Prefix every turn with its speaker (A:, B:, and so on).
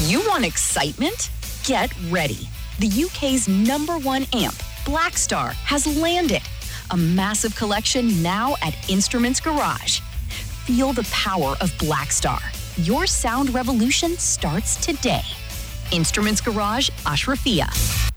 A: You want excitement? Get ready. The UK's #1 amp, Blackstar, has landed. A massive collection now at Instruments Garage. Feel the power of Blackstar. Your sound revolution starts today. Instruments Garage, Ashrafia.